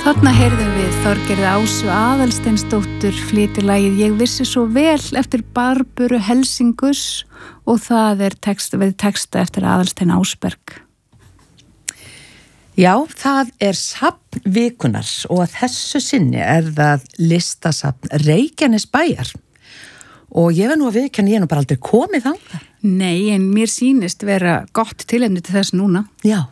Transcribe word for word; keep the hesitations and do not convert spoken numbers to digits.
Þarna heyrðum við Þorgerði Ásu Aðalsteinsdóttur flytja lagið Ég vissi svo vel eftir Barburu Helsingus og það er text, við texta eftir Aðalstein Ásberg. Já, það er safn vikunar og að þessu sinni er það listasafn Reykjanesbæjar og ég verð nú að viðurkenna, ég er nú bara aldrei komið þangað. Nei, en mér sýnist vera gott tilefni til þess núna. Já,